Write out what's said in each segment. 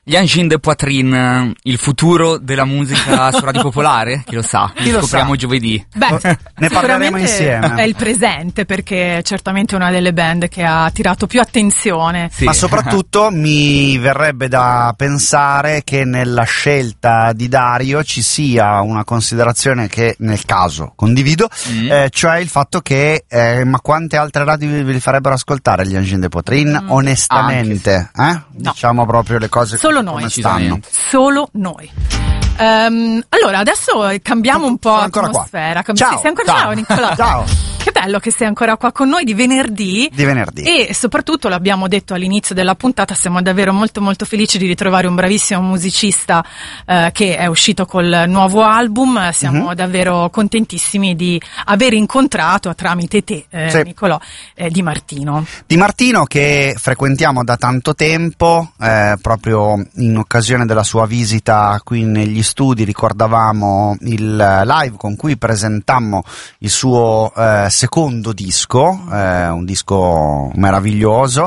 Gli Angine de Poitrine, il futuro della musica su Radio Popolare? Chi lo sa? Chi lo scopriamo sa? giovedì. Beh, Ne parleremo insieme. È il presente, perché certamente è una delle band che ha attirato più attenzione. Sì. Ma soprattutto mi verrebbe da pensare che nella scelta di Dario ci sia una considerazione che nel caso condivido, cioè il fatto che ma quante altre radio ve li farebbero ascoltare gli Angine de Poitrine? Onestamente, No. diciamo proprio le cose Solo come noi. stanno. Solo noi. Allora, adesso cambiamo un po' Sono ancora atmosfera. qua. Ciao. Sei ancora ciao, Nicolò. Ciao. Che bello che sei ancora qua con noi di venerdì. Di venerdì. E soprattutto, l'abbiamo detto all'inizio della puntata, siamo davvero molto molto felici di ritrovare un bravissimo musicista che è uscito col nuovo album. Siamo davvero contentissimi di aver incontrato tramite te, Sì. Nicolò, Di Martino. Di Martino, che frequentiamo da tanto tempo, proprio in occasione della sua visita qui negli studi ricordavamo il live con cui presentammo il suo secondo disco, un disco meraviglioso,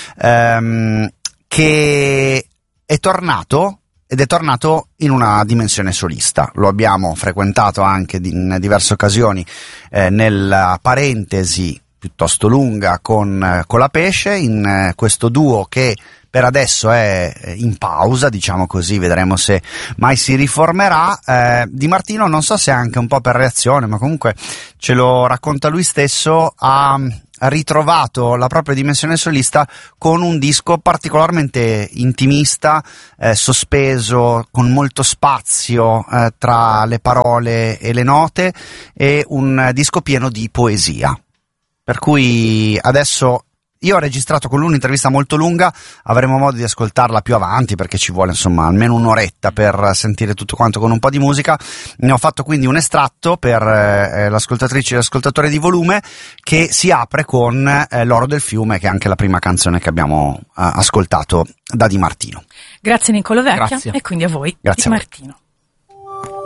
che è tornato. Ed è tornato in una dimensione solista. Lo abbiamo frequentato anche in diverse occasioni nella parentesi piuttosto lunga con la Pesce, in questo duo che per adesso è in pausa, diciamo così, vedremo se mai si riformerà. Di Martino, non so se anche un po' per reazione, ma comunque ce lo racconta lui stesso, ha ritrovato la propria dimensione solista con un disco particolarmente intimista, sospeso, con molto spazio tra le parole e le note, e un disco pieno di poesia. Per cui adesso io ho registrato con lui un'intervista molto lunga, avremo modo di ascoltarla più avanti perché ci vuole insomma almeno un'oretta per sentire tutto quanto con un po' di musica. Ne ho fatto quindi un estratto per l'ascoltatrice e l'ascoltatore di Volume, che si apre con L'oro del fiume, che è anche la prima canzone che abbiamo ascoltato da Di Martino. Grazie Nicolò Vecchia. Grazie. E quindi a voi, Grazie Di a voi. Martino.